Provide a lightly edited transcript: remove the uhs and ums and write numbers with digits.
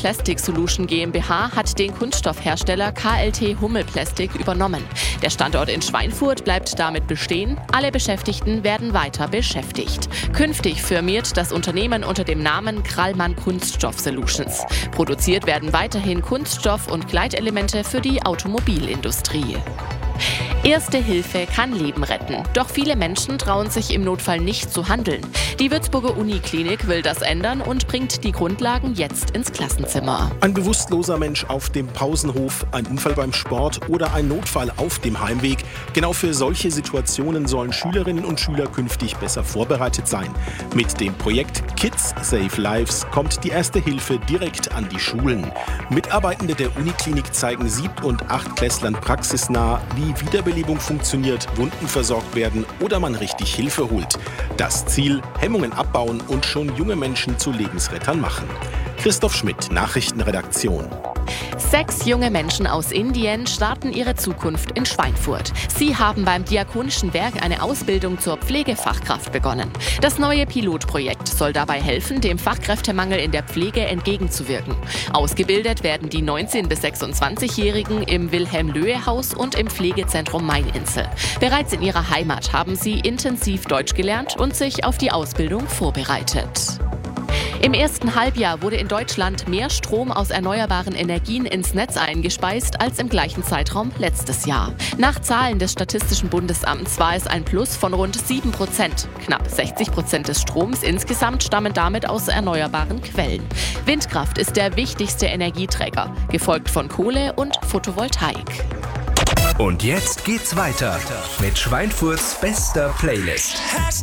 Plastic Solution GmbH hat den Kunststoffhersteller KLT Hummel Plastic übernommen. Der Standort in Schweinfurt bleibt damit bestehen. Alle Beschäftigten werden weiter beschäftigt. Künftig firmiert das Unternehmen unter dem Namen Krallmann Kunststoff Solutions. Produziert werden weiterhin Kunststoff- und Gleitelemente für die Automobilindustrie. Erste Hilfe kann Leben retten. Doch viele Menschen trauen sich im Notfall nicht zu handeln. Die Würzburger Uniklinik will das ändern und bringt die Grundlagen jetzt ins Klassenzimmer. Ein bewusstloser Mensch auf dem Pausenhof, ein Unfall beim Sport oder ein Notfall auf dem Heimweg. Genau für solche Situationen sollen Schülerinnen und Schüler künftig besser vorbereitet sein. Mit dem Projekt Kids Save Lives kommt die Erste Hilfe direkt an die Schulen. Mitarbeitende der Uniklinik zeigen 7- und 8-Klässlern praxisnah, wie Wiederbelebung funktioniert, Wunden versorgt werden oder man richtig Hilfe holt. Das Ziel: Hemmungen abbauen und schon junge Menschen zu Lebensrettern machen. Christoph Schmidt, Nachrichtenredaktion. 6 junge Menschen aus Indien starten ihre Zukunft in Schweinfurt. Sie haben beim Diakonischen Werk eine Ausbildung zur Pflegefachkraft begonnen. Das neue Pilotprojekt soll dabei helfen, dem Fachkräftemangel in der Pflege entgegenzuwirken. Ausgebildet werden die 19- bis 26-Jährigen im Wilhelm-Löhe-Haus und im Pflegezentrum Maininsel. Bereits in ihrer Heimat haben sie intensiv Deutsch gelernt und sich auf die Ausbildung vorbereitet. Im ersten Halbjahr wurde in Deutschland mehr Strom aus erneuerbaren Energien ins Netz eingespeist als im gleichen Zeitraum letztes Jahr. Nach Zahlen des Statistischen Bundesamts war es ein Plus von rund 7%. Knapp 60% des Stroms insgesamt stammen damit aus erneuerbaren Quellen. Windkraft ist der wichtigste Energieträger, gefolgt von Kohle und Photovoltaik. Und jetzt geht's weiter mit Schweinfurts bester Playlist.